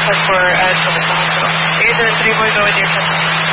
10-4 to the hospital. Okay, then 3 boys over there.